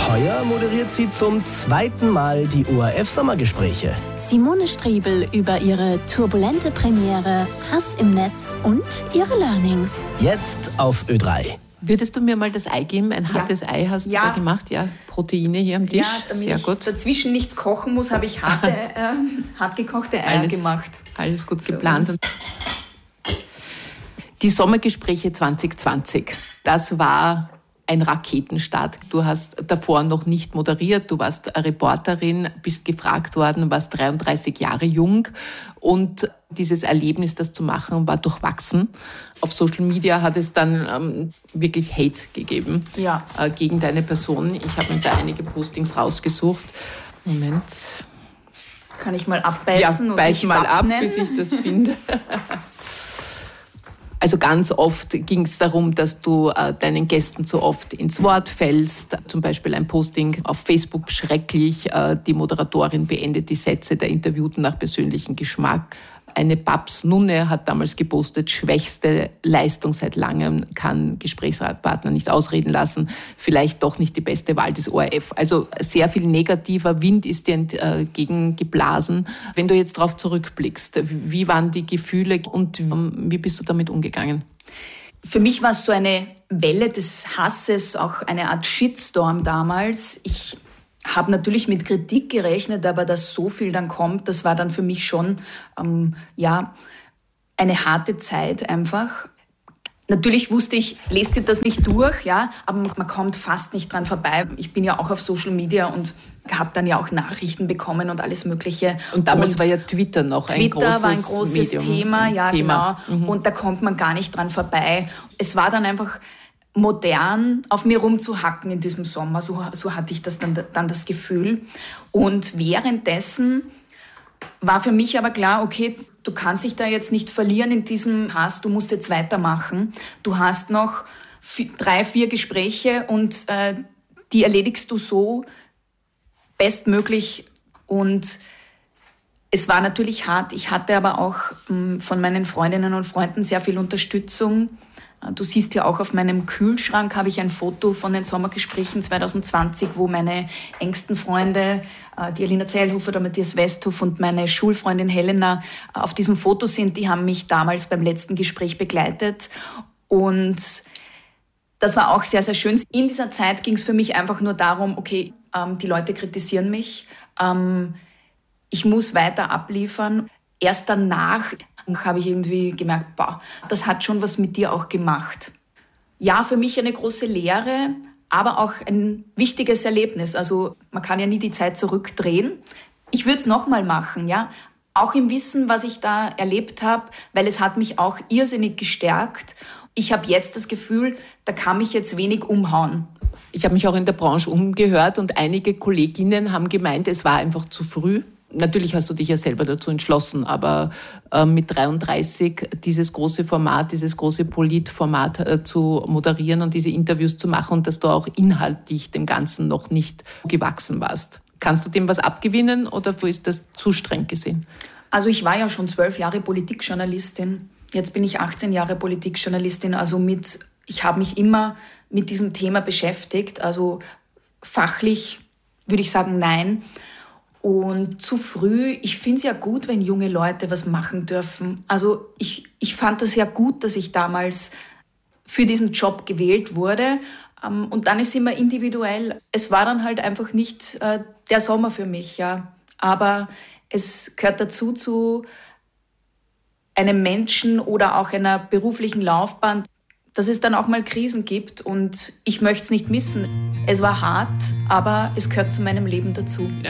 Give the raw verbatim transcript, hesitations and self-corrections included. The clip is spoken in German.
Heuer moderiert sie zum zweiten Mal die O R F-Sommergespräche. Simone Striebel über ihre turbulente Premiere, Hass im Netz und ihre Learnings. Jetzt auf Ö drei. Würdest du mir mal das Ei geben? Ein hartes ja. Ei hast du ja. da gemacht? Ja, Proteine hier am Tisch. Ja, damit sehr ich gut. dazwischen nichts kochen muss, habe ich harte, äh, hart gekochte Eier alles, gemacht. Alles gut geplant. Die Sommergespräche zwanzig zwanzig, das war ein Raketenstart. Du hast davor noch nicht moderiert, du warst Reporterin, bist gefragt worden, warst dreiunddreißig Jahre jung und dieses Erlebnis, das zu machen, war durchwachsen. Auf Social Media hat es dann ähm, wirklich Hate gegeben ja. äh, gegen deine Person. Ich habe mir da einige Postings rausgesucht. Moment. Kann ich mal abbeißen ja, und beiß mich mal ab, wappnen? bis ich das finde. Also ganz oft ging es darum, dass du äh, deinen Gästen zu oft ins Wort fällst. Zum Beispiel ein Posting auf Facebook, schrecklich. Äh, die Moderatorin beendet die Sätze der Interviewten nach persönlichem Geschmack. Eine Babs-Nunne hat damals gepostet, schwächste Leistung seit langem, kann Gesprächspartner nicht ausreden lassen, vielleicht doch nicht die beste Wahl des O R F. Also sehr viel negativer Wind ist dir entgegengeblasen. Wenn du jetzt darauf zurückblickst, wie waren die Gefühle und wie bist du damit umgegangen? Für mich war es so eine Welle des Hasses, auch eine Art Shitstorm damals. Ich habe natürlich mit Kritik gerechnet, aber dass so viel dann kommt, das war dann für mich schon ähm, ja, eine harte Zeit einfach. Natürlich wusste ich, lest dir das nicht durch, ja, aber man kommt fast nicht dran vorbei. Ich bin ja auch auf Social Media und habe dann ja auch Nachrichten bekommen und alles Mögliche. Und damals und war ja Twitter noch ein Twitter großes war ein großes Medium, Thema, ja Thema. genau. Mhm. Und da kommt man gar nicht dran vorbei. Es war dann einfach modern, auf mir rumzuhacken in diesem Sommer. So, so hatte ich das dann, dann das Gefühl. Und währenddessen war für mich aber klar, okay, du kannst dich da jetzt nicht verlieren in diesem Hass, du musst jetzt weitermachen. Du hast noch vier, drei, vier Gespräche und äh, die erledigst du so bestmöglich. Und es war natürlich hart. Ich hatte aber auch mh, von meinen Freundinnen und Freunden sehr viel Unterstützung. Du siehst ja auch auf meinem Kühlschrank habe ich ein Foto von den Sommergesprächen zwanzig zwanzig, wo meine engsten Freunde, die Alina Zellhofer, der Matthias Westhoff und meine Schulfreundin Helena auf diesem Foto sind. Die haben mich damals beim letzten Gespräch begleitet und das war auch sehr, sehr schön. In dieser Zeit ging es für mich einfach nur darum, okay, die Leute kritisieren mich, ich muss weiter abliefern. Erst danach habe ich irgendwie gemerkt, boah, das hat schon was mit dir auch gemacht. Ja, für mich eine große Lehre, aber auch ein wichtiges Erlebnis. Also man kann ja nie die Zeit zurückdrehen. Ich würde es nochmal machen, ja. Auch im Wissen, was ich da erlebt habe, weil es hat mich auch irrsinnig gestärkt. Ich habe jetzt das Gefühl, da kann mich jetzt wenig umhauen. Ich habe mich auch in der Branche umgehört und einige Kolleginnen haben gemeint, es war einfach zu früh. Natürlich hast du dich ja selber dazu entschlossen, aber äh, mit dreiunddreißig dieses große Format, dieses große Politformat äh, zu moderieren und diese Interviews zu machen und dass du auch inhaltlich dem Ganzen noch nicht gewachsen warst. Kannst du dem was abgewinnen oder ist das zu streng gesehen? Also ich war ja schon zwölf Jahre Politikjournalistin. Jetzt bin ich achtzehn Jahre Politikjournalistin. Also mit, ich habe mich immer mit diesem Thema beschäftigt. Also fachlich würde ich sagen, nein. Und zu früh, ich finde es ja gut, wenn junge Leute was machen dürfen. Also ich, ich fand das ja gut, dass ich damals für diesen Job gewählt wurde. Und dann ist es immer individuell. Es war dann halt einfach nicht äh, der Sommer für mich, ja. Aber es gehört dazu, zu einem Menschen oder auch einer beruflichen Laufbahn, dass es dann auch mal Krisen gibt. Und ich möchte es nicht missen. Es war hart, aber es gehört zu meinem Leben dazu.